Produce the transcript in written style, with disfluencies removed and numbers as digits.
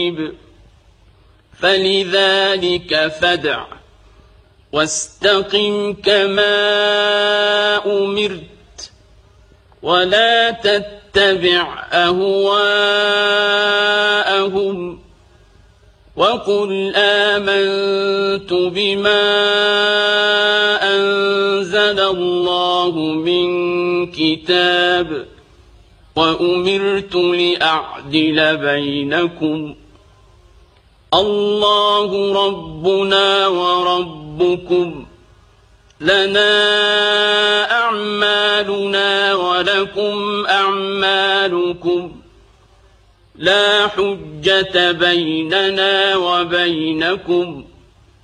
فلذلك فادع واستقم كما أمرت ولا تتبع أهواءهم وقل آمنت بما أنزل الله من كتاب وأمرت لأعدل بينكم الله ربنا وربكم لنا أعمالنا ولكم أعمالكم لا حجة بيننا وبينكم